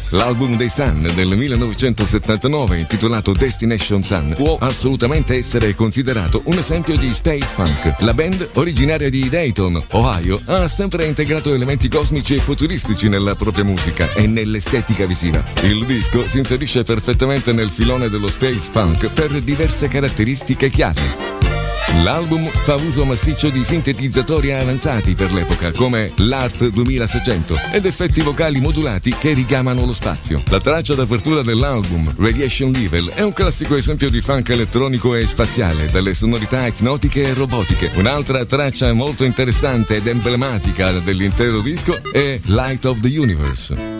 L'album dei Sun del 1979, intitolato Destination Sun, può assolutamente essere considerato un esempio di space funk. La band, originaria di Dayton, Ohio, ha sempre integrato elementi cosmici e futuristici nella propria musica e nell'estetica visiva. Il disco si inserisce perfettamente nel filone dello space funk per diverse caratteristiche chiave. L'album fa uso massiccio di sintetizzatori avanzati per l'epoca, come l'ARP 2600, ed effetti vocali modulati che richiamano lo spazio. La traccia d'apertura dell'album, Radiation Level, è un classico esempio di funk elettronico e spaziale, dalle sonorità ipnotiche e robotiche. Un'altra traccia molto interessante ed emblematica dell'intero disco è Light of the Universe.